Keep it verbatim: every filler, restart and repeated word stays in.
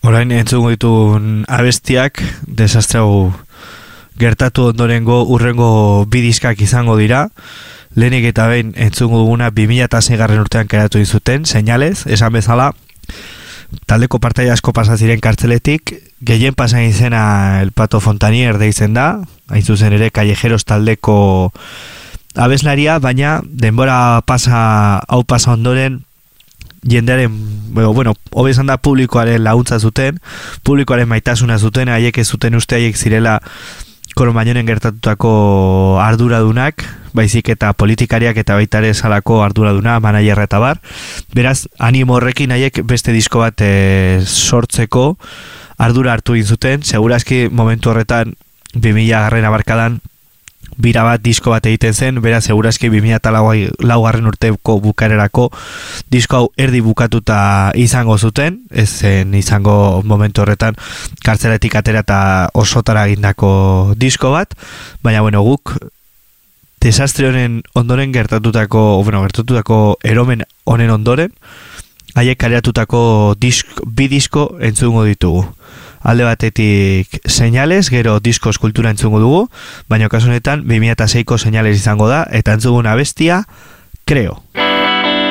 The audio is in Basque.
Orain entzungo ditun abestiak desastre hau gertatu ondorengo urrengo bidiskak izango dira. Lehenik eta behin entzungo duguna bi mila seigarren urtean keratu dizuten, Señales, esan bezala. Taldeko partaide asko pasa ziren kartzeletik, gehien pasa izena El Pato Fontanier deitzen da, hain zuzen ere Callejeros taldeko abeslaria, baina denbora pasa hau pasa ondoren jendearen, bueno, bueno hobe esan da publikoaren laguntza zuten, publikoaren maitasuna zuten, haiek ez zuten uste haiek zirela Koromañonen gertatutako arduradunak, baizik eta politikariak eta baita ere salako arduraduna, managerra eta bar. Beraz, animo horrekin haiek beste disko bat e, sortzeko ardura hartu egin zuten, segurazki momentu horretan bi mila garren abarkadan bira bat disko bat egiten zen, beraz segurazki bi mila laugarren urteko bukarerako disko hau erdi bukatuta izango zuten, ez zen izango momentu horretan kartzelatik atera eta osotara egindako disko bat, baina bueno, guk desastre honen ondoren gertatutako, bueno, gertatutako eromen honen ondoren, haiek kareatutako disk, bi disko entzungo ditugu. Alde batetik Señales, gero disko eskultura entzungo dugu, baina kasu honetan bi mila seiko Señales izango da, eta entzuguna bestia, Creo.